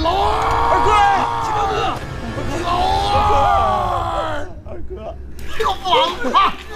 老二，二哥，老二，二哥，这个王八。